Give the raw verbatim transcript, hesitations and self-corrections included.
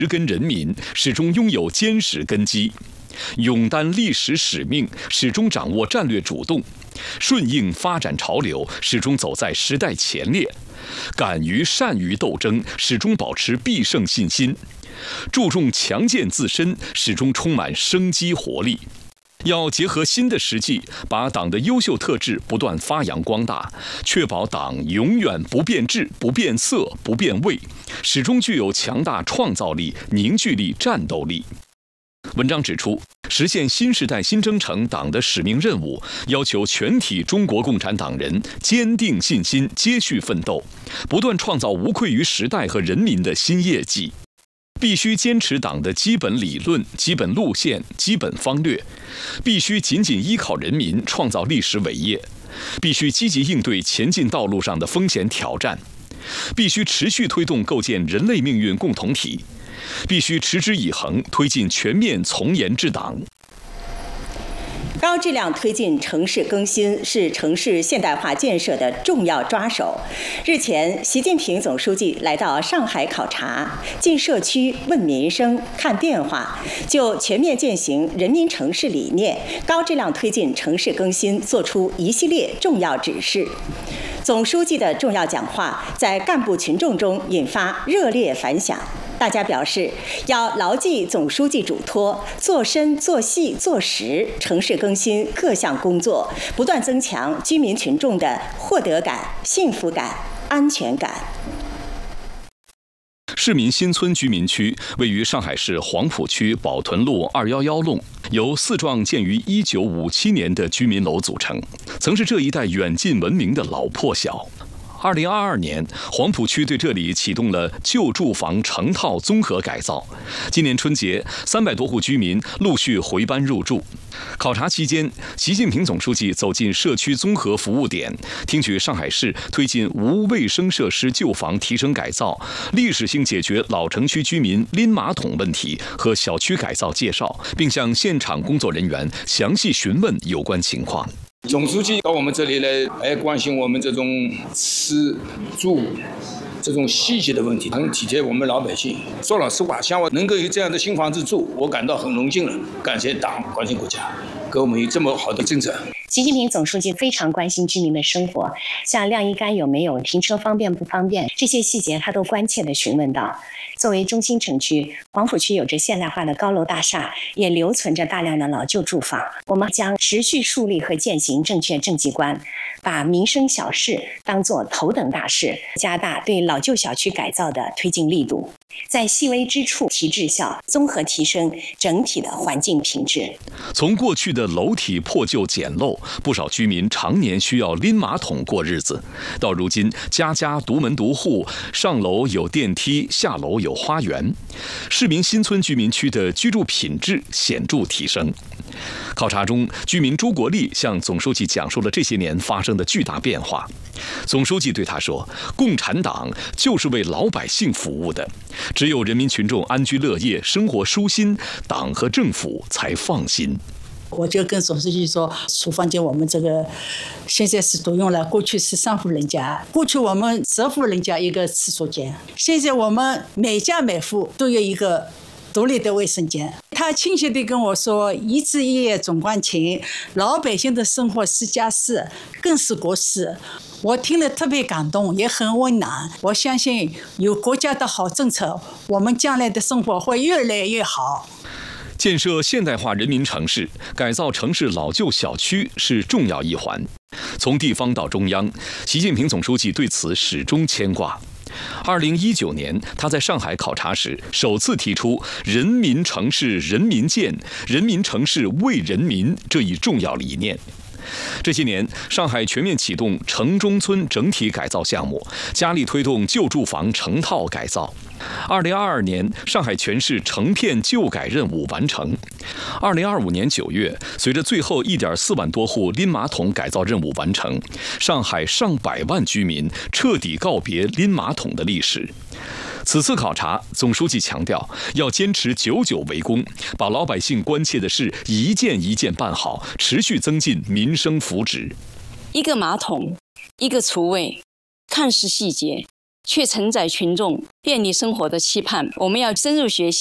植根人民，始终拥有坚实根基。勇担历史使命，始终掌握战略主动，顺应发展潮流，始终走在时代前列，敢于善于斗争，始终保持必胜信心，注重强健自身，始终充满生机活力。要结合新的实际，把党的优秀特质不断发扬光大，确保党永远不变质、不变色、不变味，始终具有强大创造力、凝聚力、战斗力。文章指出，实现新时代新征程党的使命任务，要求全体中国共产党人坚定信心，接续奋斗，不断创造无愧于时代和人民的新业绩。必须坚持党的基本理论、基本路线、基本方略，必须紧紧依靠人民，创造历史伟业，必须积极应对前进道路上的风险挑战，必须持续推动构建人类命运共同体，必须持之以恒推进全面从严治党。 高质量推进城市更新是城市现代化建设的重要抓手。日前，习近平总书记来到上海考察，进社区问民生、看变化，就全面践行人民城市理念、高质量推进城市更新作出一系列重要指示。总书记的重要讲话在干部群众中引发热烈反响。大家表示，要牢记总书记嘱托，做深、做细、做实城市更新各项工作，不断增强居民群众的获得感、幸福感、安全感。 市民新村居民区位于上海市黄浦区宝屯路二一一弄，由四幢建于一九五七年的居民楼组成，曾是这一带远近闻名的老破小。二零二二年，黄浦区对这里启动了旧住房成套综合改造。今年春节，三百多户居民陆续回班入住。考察期间，习近平总书记走进社区综合服务点，听取上海市推进无卫生设施旧房提升改造、历史性解决老城区居民拎马桶问题和小区改造介绍，并向现场工作人员详细询问有关情况。 总书记到我们这里来，哎，关心我们这种吃住这种细节的问题，很体贴我们老百姓。说老实话，像我能够有这样的新房子住，我感到很荣幸了。感谢党，关心国家，给我们有这么好的政策。 习近平总书记非常关心居民的生活，像晾衣杆有没有、停车方便不方便，这些细节他都关切地询问到。作为中心城区，黄浦区有着现代化的高楼大厦，也留存着大量的老旧住房。我们将持续树立和践行正确政绩观，把民生小事当作头等大事，加大对老旧小区改造的推进力度，在细微之处提质效，综合提升整体的环境品质。 从过去的楼体破旧简陋，不少居民常年需要拎马桶过日子，到如今家家独门独户，上楼有电梯，下楼有花园，市民新村居民区的居住品质显著提升。考察中，居民朱国立向总书记讲述了这些年发生的巨大变化。总书记对他说：“共产党就是为老百姓服务的，只有人民群众安居乐业、生活舒心，党和政府才放心。” 我就跟总书记说，厨房间我们这个现在是都用了，过去是三户人家，过去我们十户人家一个厕所间，现在我们每家每户都有一个独立的卫生间。他亲切地跟我说，一枝一叶总关情，老百姓的生活是家事，更是国事。我听了特别感动，也很温暖。我相信有国家的好政策，我们将来的生活会越来越好。 建设现代化人民城市，改造城市老旧小区是重要一环。从地方到中央，习近平总书记对此始终牵挂。二零一九年，他在上海考察时，首次提出“人民城市人民建，人民城市为人民”这一重要理念。这些年，上海全面启动城中村整体改造项目，加力推动旧住房成套改造。二零二二年，上海全市成片旧改任务完成。二零二五年九月，随着最后一点四万多户拎马桶改造任务完成，上海上百万居民彻底告别拎马桶的历史。此次考察，总书记强调要坚持久久为功，把老百姓关切的事一件一件办好，持续增进民生福祉。 一个马桶，一个厨卫，看似细节， 却承载群众便利生活的期盼。我们要深入学习